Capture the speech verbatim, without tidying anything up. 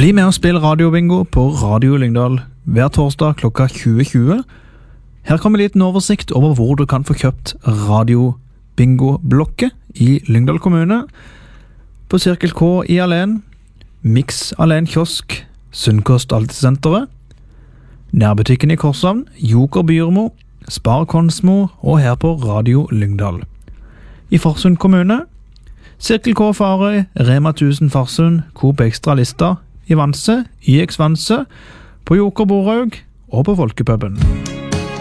Bli med og spill radiobingo på Radio Lyngdal hver torsdag klokka tjue tjue. Her kommer en liten oversikt over hvor du kan få kjøpt radiobingo-blokket i Lyngdal kommune. På Cirkel K i Alen, Mix Alen Kiosk, Sunnkost Altesenteret, nærbutikken i Korshavn, Joker Byrmo, Spar Konsmo og her på Radio Lyngdal. I Farsund kommune, Cirkel K Farøy, Rema tusen Farsund, Coop Extra Lista, i Vanse, Y X Vanse, på Joker Boraug og på Folkepuben.